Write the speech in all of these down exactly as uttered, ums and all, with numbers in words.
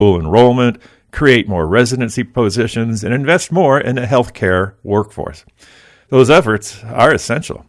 school enrollment, create more residency positions, and invest more in the healthcare workforce. Those efforts are essential.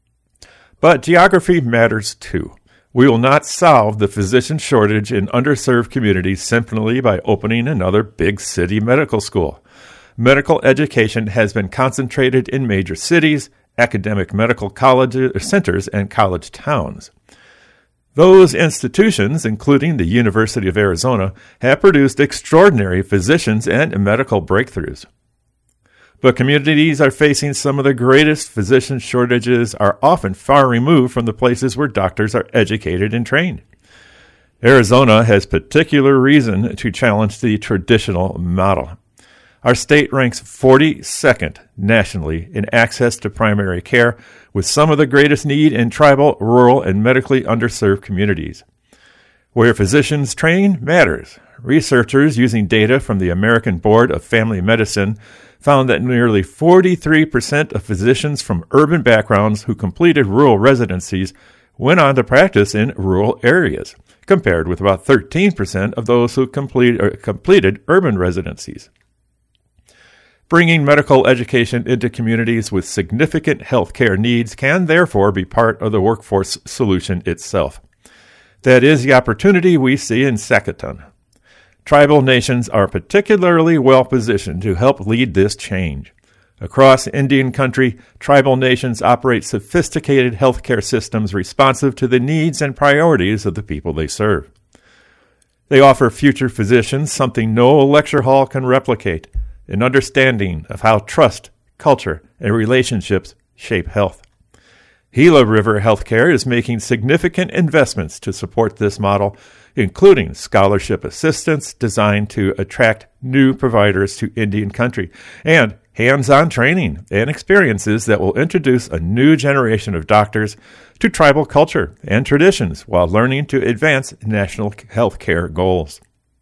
But geography matters too. We will not solve the physician shortage in underserved communities simply by opening another big city medical school. Medical education has been concentrated in major cities, academic medical colleges, centers, and college towns. Those institutions, including the University of Arizona, have produced extraordinary physicians and medical breakthroughs. But communities are facing some of the greatest physician shortages are often far removed from the places where doctors are educated and trained. Arizona has particular reason to challenge the traditional model. Our state ranks forty-second nationally in access to primary care, with some of the greatest need in tribal, rural, and medically underserved communities. Where physicians train matters. Researchers using data from the American Board of Family Medicine found that nearly forty-three percent of physicians from urban backgrounds who completed rural residencies went on to practice in rural areas, compared with about thirteen percent of those who complete, or completed urban residencies. Bringing medical education into communities with significant health care needs can therefore be part of the workforce solution itself. That is the opportunity we see in Sacaton. Tribal nations are particularly well positioned to help lead this change. Across Indian country, tribal nations operate sophisticated healthcare systems responsive to the needs and priorities of the people they serve. They offer future physicians something no lecture hall can replicate, an understanding of how trust, culture, and relationships shape health. Gila River Healthcare is making significant investments to support this model, including scholarship assistance designed to attract new providers to Indian country, and hands-on training and experiences that will introduce a new generation of doctors to tribal culture and traditions while learning to advance national health care goals.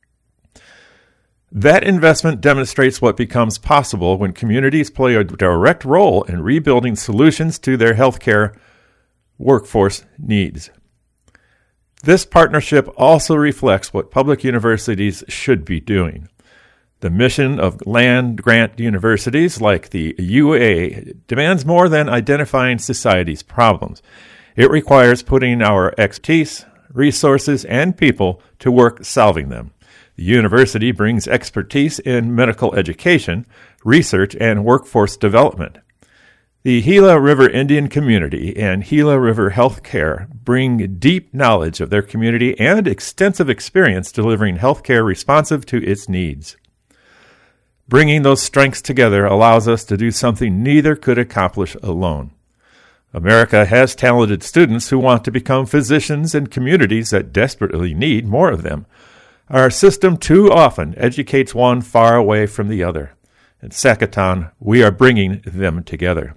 That investment demonstrates what becomes possible when communities play a direct role in rebuilding solutions to their healthcare workforce needs. This partnership also reflects what public universities should be doing. The mission of land-grant universities like the U A demands more than identifying society's problems. It requires putting our expertise, resources, and people to work solving them. The university brings expertise in medical education, research, and workforce development. The Gila River Indian Community and Gila River Healthcare bring deep knowledge of their community and extensive experience delivering healthcare responsive to its needs. Bringing those strengths together allows us to do something neither could accomplish alone. America has talented students who want to become physicians in communities that desperately need more of them. Our system too often educates one far away from the other. At Sacaton, we are bringing them together.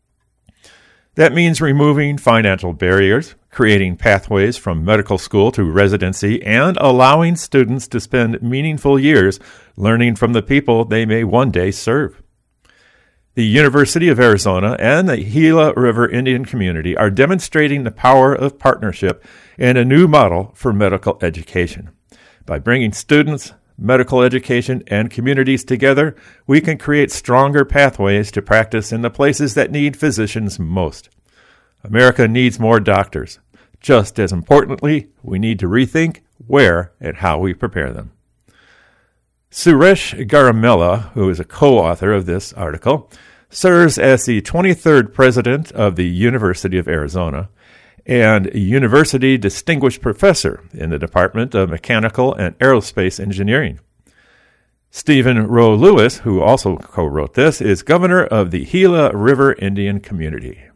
That means removing financial barriers, creating pathways from medical school to residency, and allowing students to spend meaningful years learning from the people they may one day serve. The University of Arizona and the Gila River Indian Community are demonstrating the power of partnership and a new model for medical education. By bringing students, medical education, and communities together, we can create stronger pathways to practice in the places that need physicians most. America needs more doctors. Just as importantly, we need to rethink where and how we prepare them. Suresh Garamella, who is a co-author of this article, serves as the twenty-third president of the University of Arizona and a University Distinguished Professor in the Department of Mechanical and Aerospace Engineering. Stephen Rowe Lewis, who also co-wrote this, is governor of the Gila River Indian Community.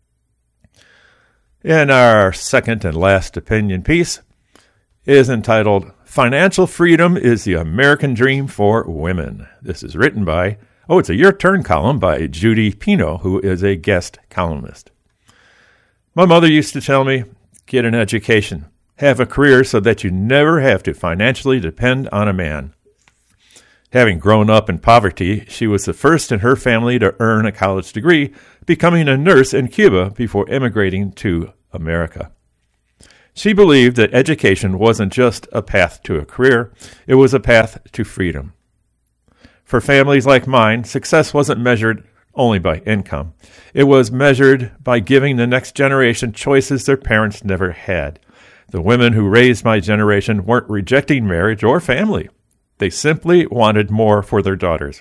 And our second and last opinion piece is entitled, Financial Freedom is the American Dream for Women. This is written by, oh, it's a Your Turn column by Judy Pino, who is a guest columnist. My mother used to tell me, get an education, have a career so that you never have to financially depend on a man. Having grown up in poverty, she was the first in her family to earn a college degree, becoming a nurse in Cuba before immigrating to America. She believed that education wasn't just a path to a career, it was a path to freedom. For families like mine, success wasn't measured only by income. It was measured by giving the next generation choices their parents never had. The women who raised my generation weren't rejecting marriage or family. They simply wanted more for their daughters.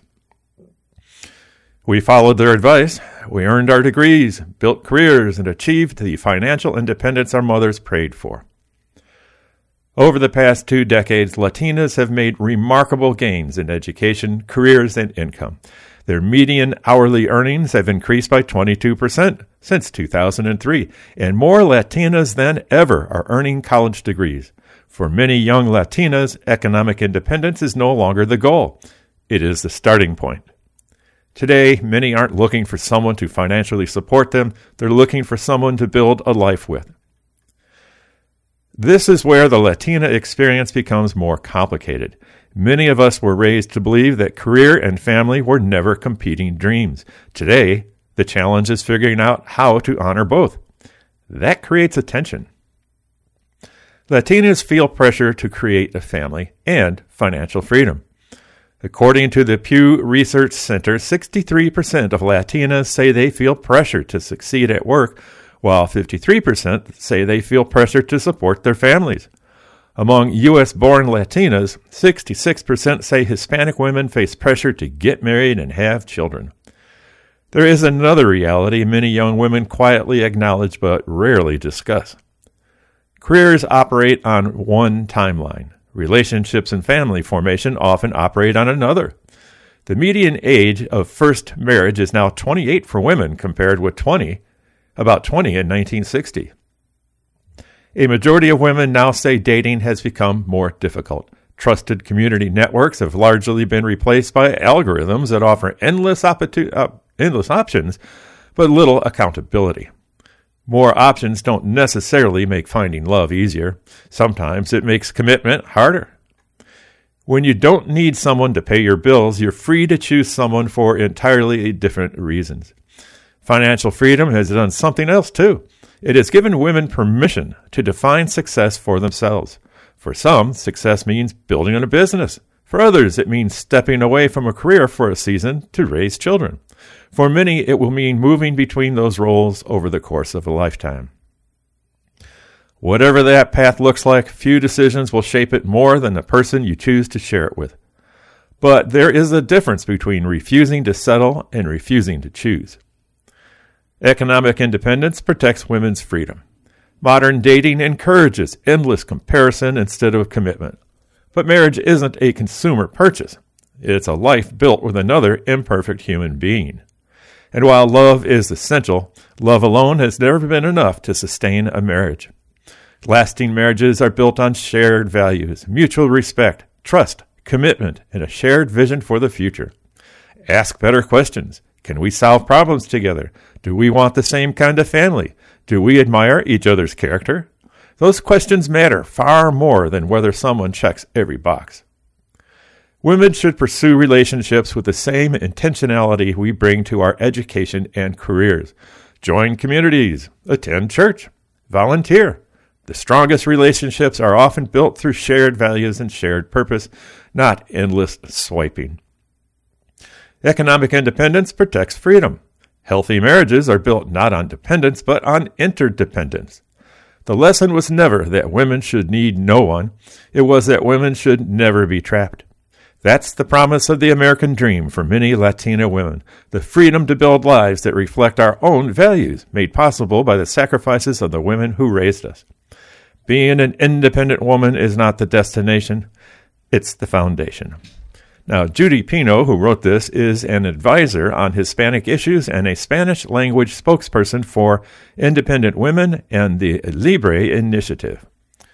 We followed their advice. We earned our degrees, built careers, and achieved the financial independence our mothers prayed for. Over the past two decades, Latinas have made remarkable gains in education, careers, and income. Their median hourly earnings have increased by twenty-two percent since two thousand three, and more Latinas than ever are earning college degrees. For many young Latinas, economic independence is no longer the goal. It is the starting point. Today, many aren't looking for someone to financially support them. They're looking for someone to build a life with. This is where the Latina experience becomes more complicated. Many of us were raised to believe that career and family were never competing dreams. Today, the challenge is figuring out how to honor both. That creates a tension. Latinas feel pressure to create a family and financial freedom. According to the Pew Research Center, sixty-three percent of Latinas say they feel pressure to succeed at work, while fifty-three percent say they feel pressure to support their families. Among U S-born Latinas, sixty-six percent say Hispanic women face pressure to get married and have children. There is another reality many young women quietly acknowledge but rarely discuss. Careers operate on one timeline. Relationships and family formation often operate on another. The median age of first marriage is now twenty-eight for women compared with twenty, about twenty in nineteen sixty. A majority of women now say dating has become more difficult. Trusted community networks have largely been replaced by algorithms that offer endless, opportun- uh, endless options, but little accountability. More options don't necessarily make finding love easier. Sometimes it makes commitment harder. When you don't need someone to pay your bills, you're free to choose someone for entirely different reasons. Financial freedom has done something else too. It has given women permission to define success for themselves. For some, success means building a business. For others, it means stepping away from a career for a season to raise children. For many, it will mean moving between those roles over the course of a lifetime. Whatever that path looks like, few decisions will shape it more than the person you choose to share it with. But there is a difference between refusing to settle and refusing to choose. Economic independence protects women's freedom. Modern dating encourages endless comparison instead of commitment. But marriage isn't a consumer purchase. It's a life built with another imperfect human being. And while love is essential, love alone has never been enough to sustain a marriage. Lasting marriages are built on shared values, mutual respect, trust, commitment, and a shared vision for the future. Ask better questions. Can we solve problems together? Do we want the same kind of family? Do we admire each other's character? Those questions matter far more than whether someone checks every box. Women should pursue relationships with the same intentionality we bring to our education and careers. Join communities, attend church, volunteer. The strongest relationships are often built through shared values and shared purpose, not endless swiping. Economic independence protects freedom. Healthy marriages are built not on dependence, but on interdependence. The lesson was never that women should need no one. It was that women should never be trapped. That's the promise of the American dream for many Latina women, the freedom to build lives that reflect our own values, made possible by the sacrifices of the women who raised us. Being an independent woman is not the destination, it's the foundation. Now, Judy Pino, who wrote this, is an advisor on Hispanic issues and a Spanish-language spokesperson for Independent Women and the Libre Initiative.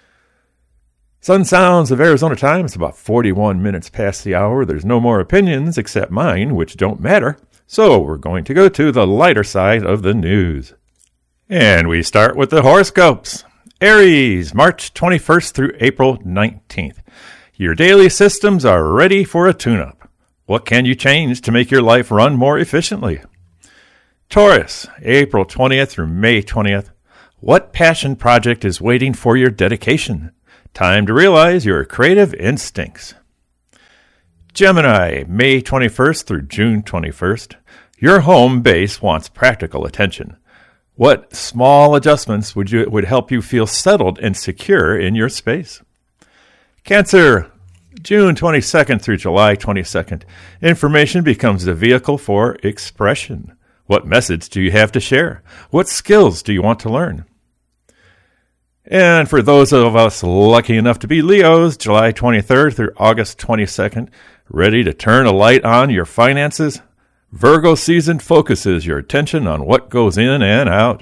Sun Sounds of Arizona Time. It's about forty-one minutes past the hour. There's no more opinions except mine, which don't matter. So we're going to go to the lighter side of the news. And we start with the horoscopes. Aries, March twenty-first through April nineteenth. Your daily systems are ready for a tune-up. What can you change to make your life run more efficiently? Taurus, April twentieth through May twentieth. What passion project is waiting for your dedication? Time to realize your creative instincts. Gemini, May twenty-first through June twenty-first. Your home base wants practical attention. What small adjustments would you would help you feel settled and secure in your space? Cancer, June twenty-second through July twenty-second. Information becomes the vehicle for expression. What message do you have to share? What skills do you want to learn? And for those of us lucky enough to be Leos, July twenty-third through August twenty-second, ready to turn a light on your finances? Virgo season focuses your attention on what goes in and out.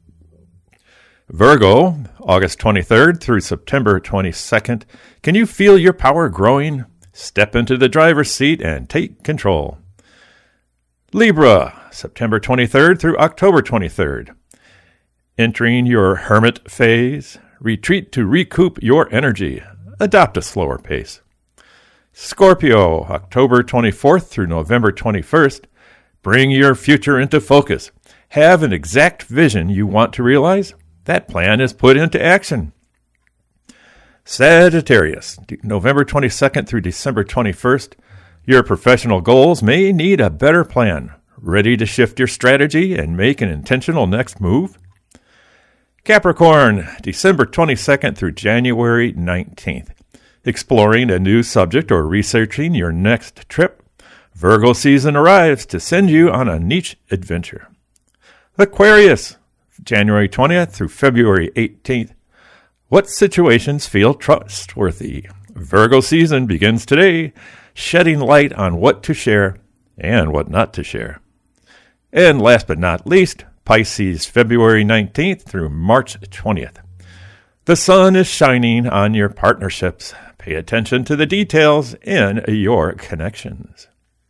Virgo, August twenty-third through September twenty-second. Can you feel your power growing? Step into the driver's seat and take control. Libra, September twenty-third through October twenty-third. Entering your hermit phase. Retreat to recoup your energy. Adopt a slower pace. Scorpio, October twenty-fourth through November twenty-first. Bring your future into focus. Have an exact vision you want to realize. That plan is put into action. Sagittarius, November twenty-second through December twenty-first. Your professional goals may need a better plan. Ready to shift your strategy and make an intentional next move? Capricorn, December twenty-second through January nineteenth. Exploring a new subject or researching your next trip? Virgo season arrives to send you on a niche adventure. Aquarius, January twentieth through February eighteenth. What situations feel trustworthy? Virgo season begins today, shedding light on what to share and what not to share. And last but not least, Pisces, February nineteenth through March twentieth. The sun is shining on your partnerships. Pay attention to the details in your connections.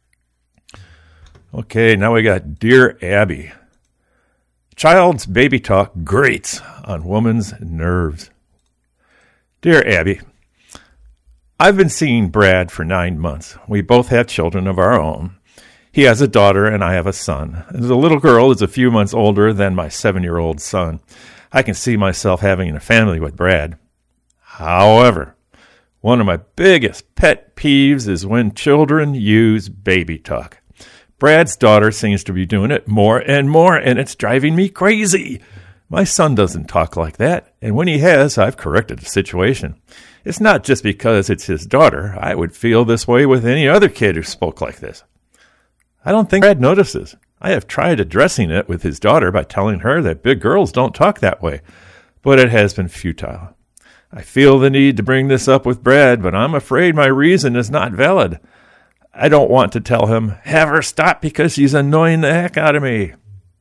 Okay, now we got Dear Abby. Child's baby talk grates on woman's nerves. Dear Abby, I've been seeing Brad for nine months. We both have children of our own. He has a daughter and I have a son. The little girl is a few months older than my seven-year-old son. I can see myself having a family with Brad. However, one of my biggest pet peeves is when children use baby talk. Brad's daughter seems to be doing it more and more, and it's driving me crazy. My son doesn't talk like that, and when he has, I've corrected the situation. It's not just because it's his daughter. I would feel this way with any other kid who spoke like this. I don't think Brad notices. I have tried addressing it with his daughter by telling her that big girls don't talk that way, but it has been futile. I feel the need to bring this up with Brad, but I'm afraid my reason is not valid. I don't want to tell him, have her stop because she's annoying the heck out of me.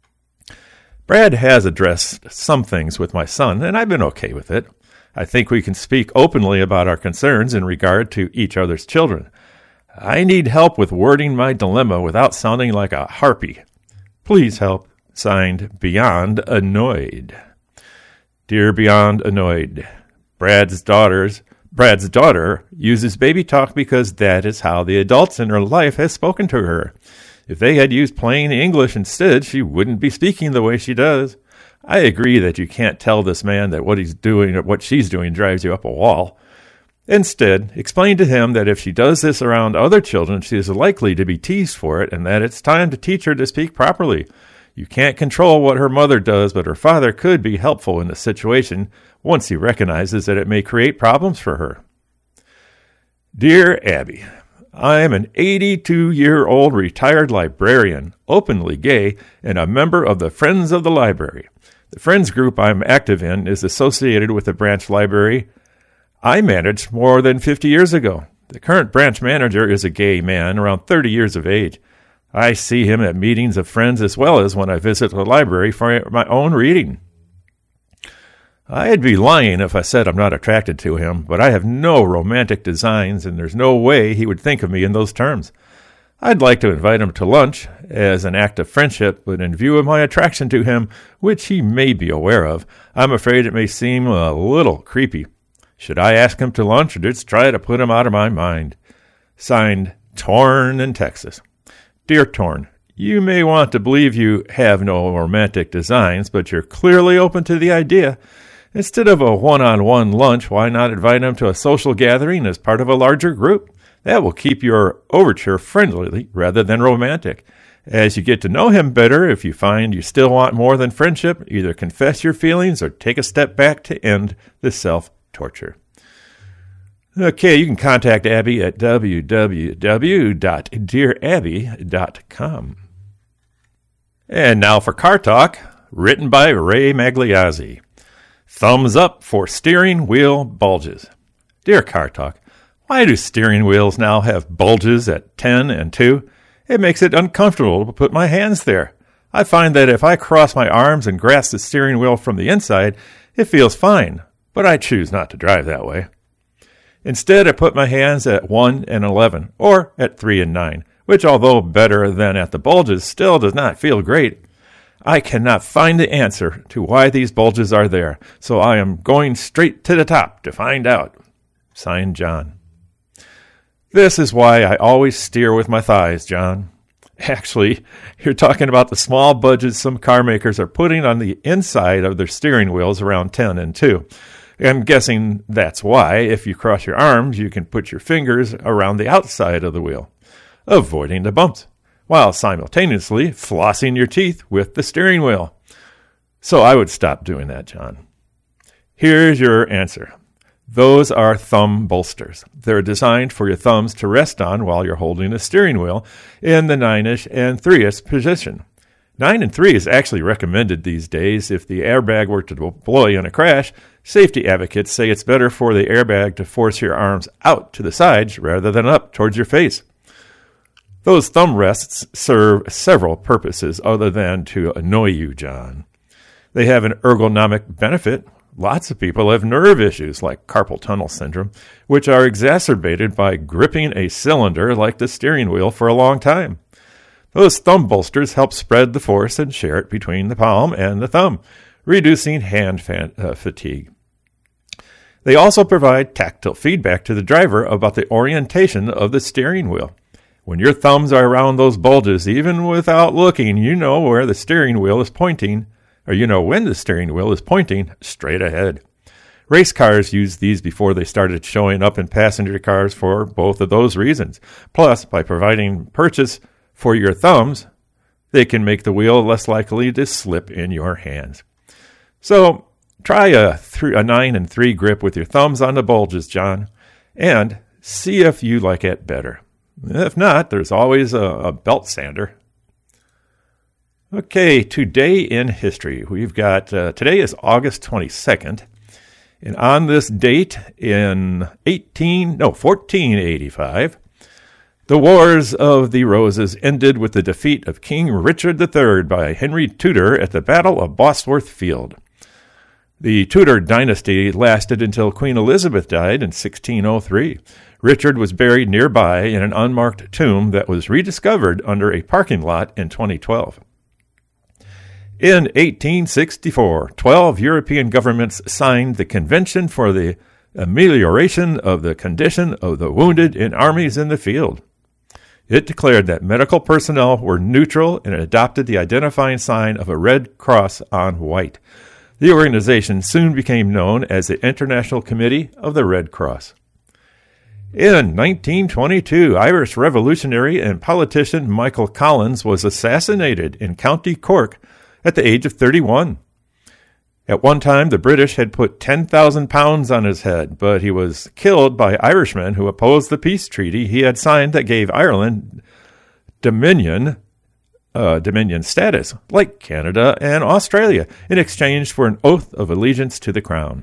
Brad has addressed some things with my son, and I've been okay with it. I think we can speak openly about our concerns in regard to each other's children. I need help with wording my dilemma without sounding like a harpy. Please help. Signed, Beyond Annoyed. Dear Beyond Annoyed, Brad's daughters Brad's daughter uses baby talk because that is how the adults in her life have spoken to her. If they had used plain English instead, she wouldn't be speaking the way she does. I agree that you can't tell this man that what he's doing or what she's doing drives you up a wall. Instead, explain to him that if she does this around other children, she is likely to be teased for it and that it's time to teach her to speak properly. You can't control what her mother does, but her father could be helpful in the situation once he recognizes that it may create problems for her. Dear Abby, I am an eighty-two-year-old retired librarian, openly gay, and a member of the Friends of the Library. The Friends group I'm active in is associated with the branch library I managed more than fifty years ago. The current branch manager is a gay man, around thirty years of age. I see him at meetings of Friends as well as when I visit the library for my own reading. I'd be lying if I said I'm not attracted to him, but I have no romantic designs, and there's no way he would think of me in those terms. I'd like to invite him to lunch as an act of friendship, but in view of my attraction to him, which he may be aware of, I'm afraid it may seem a little creepy. Should I ask him to lunch or just try to put him out of my mind? Signed, Torn in Texas. Dear Torn, You may want to believe you have no romantic designs, but you're clearly open to the idea. Instead of a one-on-one lunch, why not invite them to a social gathering as part of a larger group? That will keep your overture friendly rather than romantic. As you get to know him better, if you find you still want more than friendship, either confess your feelings or take a step back to end the self-torture. Okay, you can contact Abby at w w w dot dear abby dot com. And now for Car Talk, written by Ray Magliazzi. Thumbs up for steering wheel bulges. Dear Car Talk, why do steering wheels now have bulges at ten and two? It makes it uncomfortable to put my hands there. I find that if I cross my arms and grasp the steering wheel from the inside, it feels fine, but I choose not to drive that way. Instead, I put my hands at one and eleven, or at three and nine, which, although better than at the bulges, still does not feel great. I cannot find the answer to why these bulges are there, so I am going straight to the top to find out. Signed, John. This is why I always steer with my thighs, John. Actually, you're talking about the small budgets some car makers are putting on the inside of their steering wheels around ten and two. I'm guessing that's why, if you cross your arms, you can put your fingers around the outside of the wheel, avoiding the bumps, while simultaneously flossing your teeth with the steering wheel. So I would stop doing that, John. Here's your answer. Those are thumb bolsters. They're designed for your thumbs to rest on while you're holding the steering wheel in the nine-ish and three-ish position. Nine and three is actually recommended these days if the airbag were to deploy in a crash. Safety advocates say it's better for the airbag to force your arms out to the sides rather than up towards your face. Those thumb rests serve several purposes other than to annoy you, John. They have an ergonomic benefit. Lots of people have nerve issues like carpal tunnel syndrome, which are exacerbated by gripping a cylinder like the steering wheel for a long time. Those thumb bolsters help spread the force and share it between the palm and the thumb, reducing hand fan, uh, fatigue. They also provide tactile feedback to the driver about the orientation of the steering wheel. When your thumbs are around those bulges, even without looking, you know where the steering wheel is pointing, or you know when the steering wheel is pointing straight ahead. Race cars used these before they started showing up in passenger cars for both of those reasons. Plus, by providing purchase for your thumbs, they can make the wheel less likely to slip in your hands. So, try a, th- a nine and three grip with your thumbs on the bulges, John, and see if you like it better. If not, there's always a, a belt sander. Okay, today in history, we've got, uh, today is August twenty-second, and on this date in eighteen, no, fourteen eighty-five, the Wars of the Roses ended with the defeat of King Richard the Third by Henry Tudor at the Battle of Bosworth Field. The Tudor dynasty lasted until Queen Elizabeth died in sixteen oh three. Richard was buried nearby in an unmarked tomb that was rediscovered under a parking lot in twenty twelve. In eighteen sixty-four, twelve European governments signed the Convention for the Amelioration of the Condition of the Wounded in Armies in the Field. It declared that medical personnel were neutral and adopted the identifying sign of a red cross on white. The organization soon became known as the International Committee of the Red Cross. In nineteen twenty-two, Irish revolutionary and politician Michael Collins was assassinated in County Cork at the age of thirty-one. At one time, the British had put ten thousand pounds on his head, but he was killed by Irishmen who opposed the peace treaty he had signed that gave Ireland dominion, uh, dominion status, like Canada and Australia, in exchange for an oath of allegiance to the crown.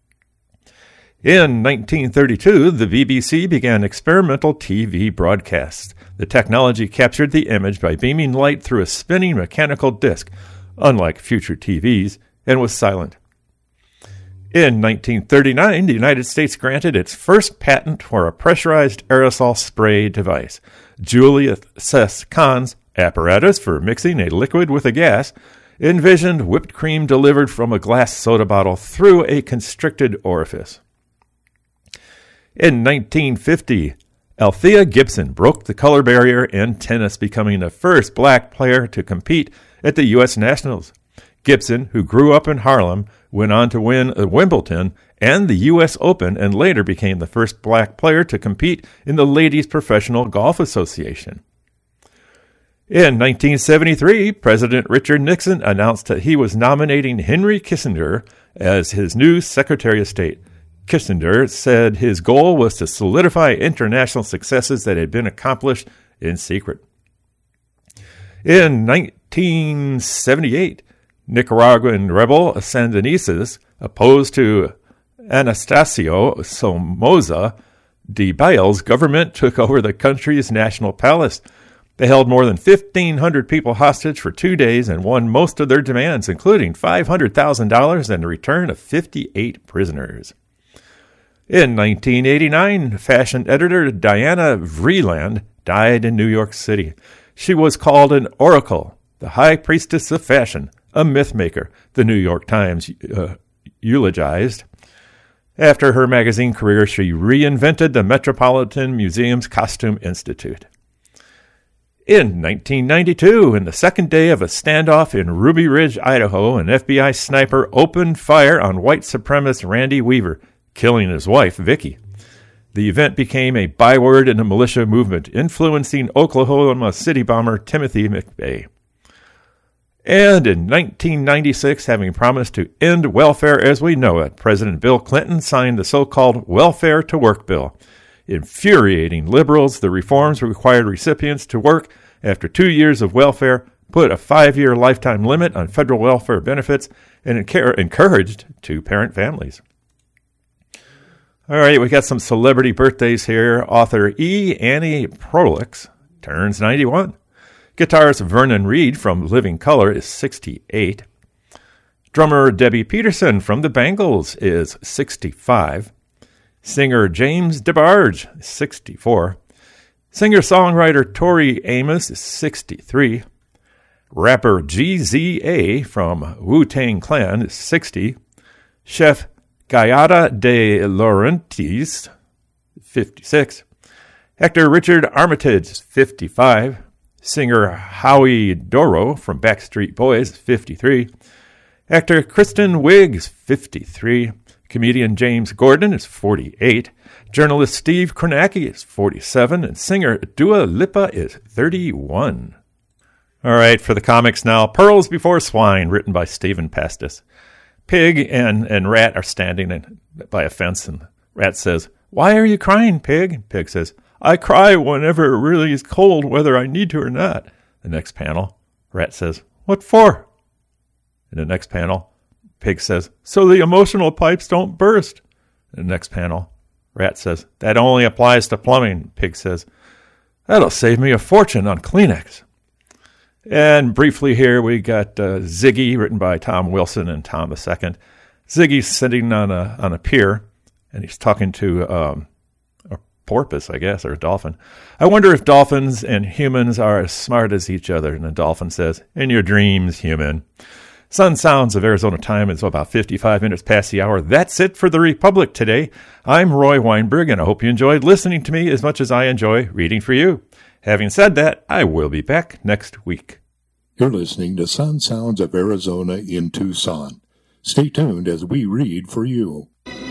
In nineteen thirty-two, the B B C began experimental T V broadcasts. The technology captured the image by beaming light through a spinning mechanical disc, unlike future T Vs, and was silent. In nineteen thirty-nine, the United States granted its first patent for a pressurized aerosol spray device. Julius S. Kahn's apparatus for mixing a liquid with a gas envisioned whipped cream delivered from a glass soda bottle through a constricted orifice. In nineteen fifty, Althea Gibson broke the color barrier in tennis, becoming the first black player to compete at the U S Nationals. Gibson, who grew up in Harlem, went on to win Wimbledon and the U S Open and later became the first black player to compete in the Ladies Professional Golf Association. In nineteen seventy-three, President Richard Nixon announced that he was nominating Henry Kissinger as his new Secretary of State. Kissinger said his goal was to solidify international successes that had been accomplished in secret. In nineteen seventy-eight, Nicaraguan rebel Sandinistas, opposed to Anastasio Somoza Debayl's government, took over the country's national palace. They held more than fifteen hundred people hostage for two days and won most of their demands, including five hundred thousand dollars and the return of fifty-eight prisoners. In nineteen eighty-nine, fashion editor Diana Vreeland died in New York City. She was called an oracle, the high priestess of fashion, a myth maker, the New York Times uh, eulogized. After her magazine career, she reinvented the Metropolitan Museum's Costume Institute. In nineteen ninety-two, in the second day of a standoff in Ruby Ridge, Idaho, an F B I sniper opened fire on white supremacist Randy Weaver, killing his wife, Vicky. The event became a byword in the militia movement, influencing Oklahoma City bomber Timothy McVeigh. And in nineteen ninety-six, having promised to end welfare as we know it, President Bill Clinton signed the so-called Welfare to Work bill. Infuriating liberals, the reforms required recipients to work after two years of welfare, put a five-year lifetime limit on federal welfare benefits, and encouraged two-parent families. All right, we got some celebrity birthdays here. Author E. Annie Proulx turns ninety-one. Guitarist Vernon Reid from Living Colour is sixty-eight. Drummer Debbie Peterson from the Bangles is sixty-five. Singer James DeBarge is sixty-four. Singer-songwriter Tori Amos is sixty-three. Rapper G Z A from Wu-Tang Clan is sixty. Chef Gayata de Laurentiis, fifty-six. Actor Richard Armitage is fifty-five. Singer Howie Doro from Backstreet Boys is fifty-three. Actor Kristen Wiig is fifty-three. Comedian James Gordon is forty-eight. Journalist Steve Kornacki is forty-seven. And singer Dua Lipa is thirty-one. All right, for the comics now. Pearls Before Swine, written by Stephen Pastis. Pig and, and Rat are standing in, by a fence, and Rat says, "Why are you crying, Pig?" Pig says, "I cry whenever it really is cold, whether I need to or not." The next panel, Rat says, "What for?" In the next panel, Pig says, "So the emotional pipes don't burst." In the next panel, Rat says, "That only applies to plumbing." Pig says, "That'll save me a fortune on Kleenex." And briefly here, we got uh, Ziggy, written by Tom Wilson and Tom the Second. Ziggy's sitting on a on a pier, and he's talking to um, a porpoise, I guess, or a dolphin. "I wonder if dolphins and humans are as smart as each other." And the dolphin says, "In your dreams, human." Sun Sounds of Arizona time is about fifty-five minutes past the hour. That's it for The Republic today. I'm Roy Weinberg, and I hope you enjoyed listening to me as much as I enjoy reading for you. Having said that, I will be back next week. You're listening to Sun Sounds of Arizona in Tucson. Stay tuned as we read for you.